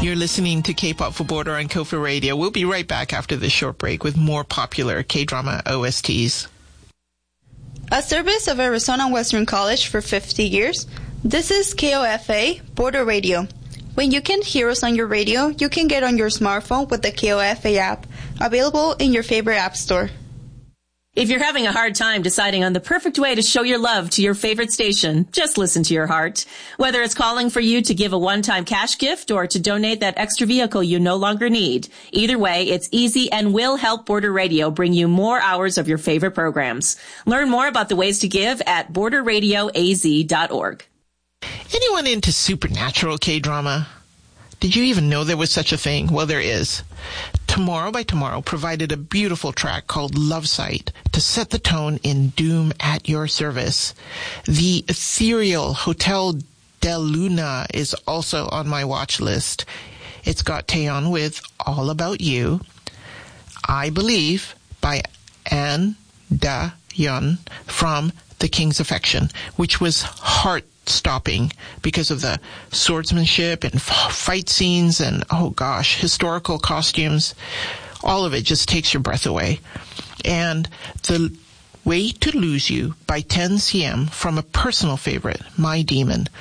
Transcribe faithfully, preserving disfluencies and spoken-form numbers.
You're listening to K-Pop for Border on Kofa Radio. We'll be right back after this short break with more popular K-drama O S Ts. A service of Arizona Western College for fifty years, this is K O F A Border Radio. When you can't hear us on your radio, you can get on your smartphone with the K O F A app, available in your favorite app store. If you're having a hard time deciding on the perfect way to show your love to your favorite station, just listen to your heart. Whether it's calling for you to give a one-time cash gift or to donate that extra vehicle you no longer need, either way, it's easy and will help Border Radio bring you more hours of your favorite programs. Learn more about the ways to give at border radio a z dot org. Anyone into supernatural K-drama? Did you even know there was such a thing? Well, there is. Tomorrow by Tomorrow provided a beautiful track called Love Sight to set the tone in Doom at Your Service. The ethereal Hotel Del Luna is also on my watch list. It's got Taeyeon with All About You. I Believe by An Da-yeon from The King's Affection, which was heart-stopping because of the swordsmanship and f- fight scenes and, oh gosh, historical costumes. All of it just takes your breath away. And The Way to Lose You by ten C M from a personal favorite, My Demon.